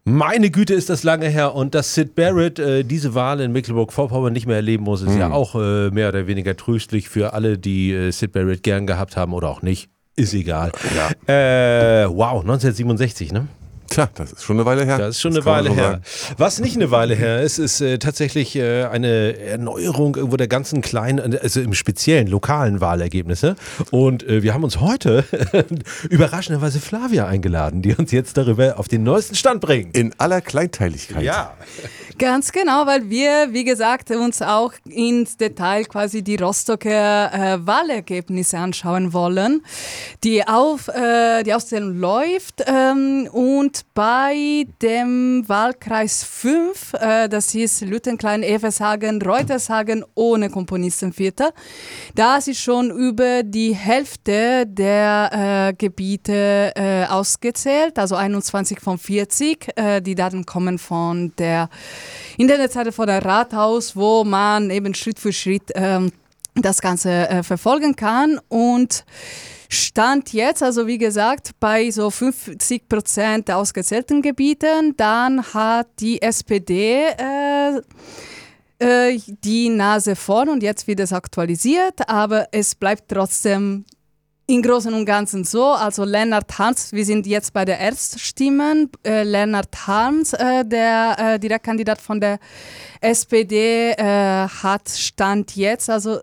Meine Güte, ist das lange her, und dass Syd Barrett diese Wahl in Mecklenburg-Vorpommern nicht mehr erleben muss, ist ja auch mehr oder weniger tröstlich für alle, die Syd Barrett gern gehabt haben oder auch nicht. Ist egal. Ja. Wow, 1967, ne? Tja, das ist schon eine Weile her. Das ist schon eine Weile her. Was nicht eine Weile her ist, ist tatsächlich eine Erneuerung irgendwo der ganzen kleinen, also im speziellen lokalen Wahlergebnisse. Und wir haben uns heute überraschenderweise Flavia eingeladen, die uns jetzt darüber auf den neuesten Stand bringt. In aller Kleinteiligkeit. Ja. Ganz genau, weil wir, wie gesagt, uns auch ins Detail quasi die Rostocker Wahlergebnisse anschauen wollen. Die Auszählung läuft und bei dem Wahlkreis 5, das ist Lüttenklein, Evershagen, Reutershagen ohne Komponistenviertel, da ist schon über die Hälfte der Gebiete ausgezählt, also 21 von 40. Die Daten kommen von der Internetseite von der Rathaus, wo man eben Schritt für Schritt das Ganze verfolgen kann. Und Stand jetzt, also wie gesagt, bei so 50% der ausgezählten Gebieten, dann hat die SPD die Nase vorn, und jetzt wird es aktualisiert, aber es bleibt trotzdem im Großen und Ganzen so. Also Lennart Harms, wir sind jetzt bei der Erststimmen. Lennart Harms, der Direktkandidat von der SPD, hat Stand jetzt also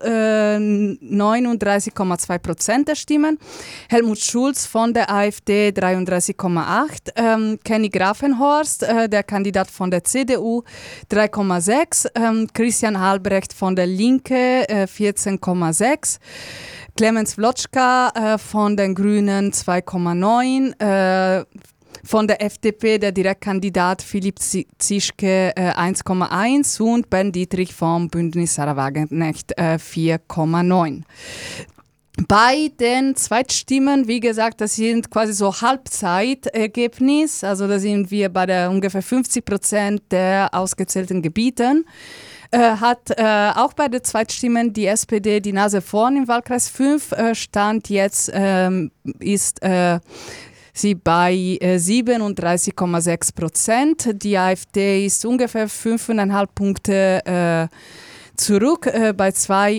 39,2% der Stimmen. Helmut Schulz von der AfD 33,8%. Kenny Grafenhorst, der Kandidat von der CDU 3,6%. Christian Albrecht von der Linke 14,6%. Clemens Vlotschka von den Grünen 2,9%. Von der FDP der Direktkandidat Philipp Zischke 1,1% und Ben Dietrich vom Bündnis Sarah Wagenknecht 4,9%. Bei den Zweitstimmen, wie gesagt, das sind quasi so Halbzeitergebnis, also da sind wir bei der ungefähr 50% der ausgezählten Gebieten. Hat auch bei den Zweitstimmen die SPD die Nase vorn im Wahlkreis 5. Stand jetzt ist sie bei 37,6%. Die AfD ist ungefähr 5,5 Punkte zurück bei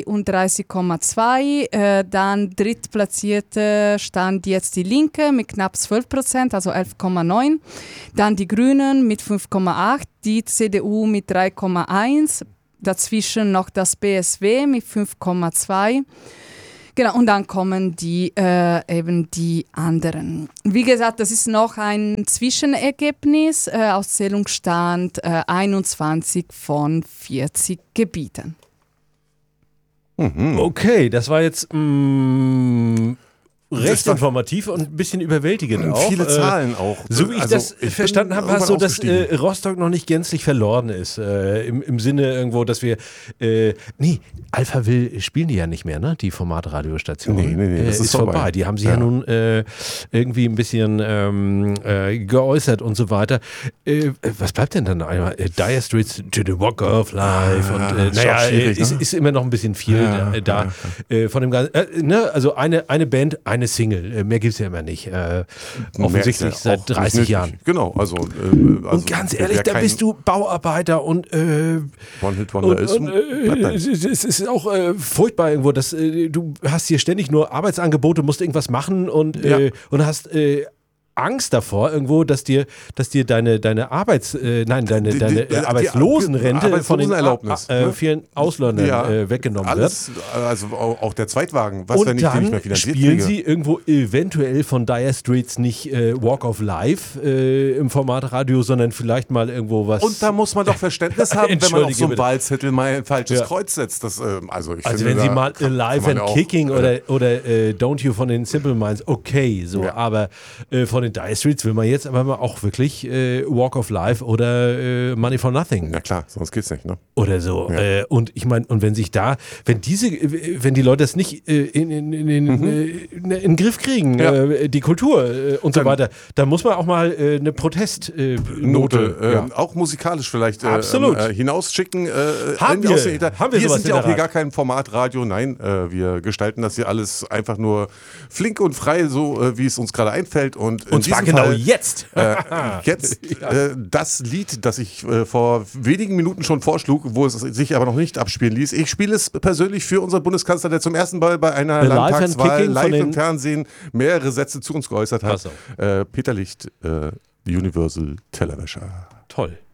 32,2%. Dann drittplatzierte stand jetzt die Linke mit knapp 12%, also 11,9%. Dann die Grünen mit 5,8%, die CDU mit 3,1%. Dazwischen noch das BSW mit 5,2%. Genau, und dann kommen die eben die anderen. Wie gesagt, das ist noch ein Zwischenergebnis. Auszählungsstand 21 von 40 Gebieten. Okay, das war jetzt recht informativ und ein bisschen überwältigend auch. Viele Zahlen auch. So wie ich das verstanden habe, war es so, dass Rostock noch nicht gänzlich verloren ist. Im Sinne irgendwo, dass wir Alpha Will spielen die ja nicht mehr, ne? Die Formatradiostation. Nee, das ist vorbei. Die haben sich ja nun irgendwie ein bisschen geäußert und so weiter. Was bleibt denn dann einmal? Dire Straits to the Walk of Life und ist immer noch ein bisschen viel da. Von dem Ganzen. Also eine Band, eine Single, mehr gibt es ja immer nicht. Offensichtlich seit 30 Jahren. Genau, also und ganz ehrlich, da bist du Bauarbeiter und One-Hit-Wonder es ist auch furchtbar irgendwo, dass du hast hier ständig nur Arbeitsangebote, musst irgendwas machen und hast Angst davor irgendwo, dass dir deine Arbeitslosenrente von den vielen Ausländern weggenommen wird. Also auch der Zweitwagen, was und wenn ich den nicht mehr finanziert spielen kriege. Sie irgendwo eventuell von Dire Straits nicht Walk of Life im Format Radio, sondern vielleicht mal irgendwo was. Und da muss man doch Verständnis haben, wenn man auf so einem Wahlzettel mal ein falsches Kreuz setzt. Das, also finde, wenn Sie mal Alive and Kicking oder Don't You von den Simple Minds, okay, so, aber von den Dire Straits will man jetzt aber mal auch wirklich Walk of Life oder Money for Nothing. Ja klar, sonst geht's nicht, ne? Oder so. Ja. Und ich meine, und wenn die Leute das nicht in den Griff kriegen, die Kultur und so weiter, dann muss man auch mal eine Protestnote auch musikalisch vielleicht hinausschicken. Wir sind ja auch hier gar kein Formatradio, nein, wir gestalten das hier alles einfach nur flink und frei, so wie es uns gerade einfällt, und Und zwar genau Fall, jetzt. Das Lied, das ich vor wenigen Minuten schon vorschlug, wo es sich aber noch nicht abspielen ließ. Ich spiele es persönlich für unseren Bundeskanzler, der zum ersten Mal bei einer Landtagswahl live im Fernsehen mehrere Sätze zu uns geäußert hat. Peter Licht, Universal Tellerwäscher. Toll.